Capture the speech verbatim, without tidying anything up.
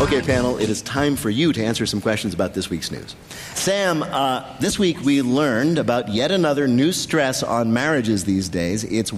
Okay, panel, it is time for you to answer some questions about this week's news. Sam, uh, this week we learned about yet another new stress on marriages these days. It's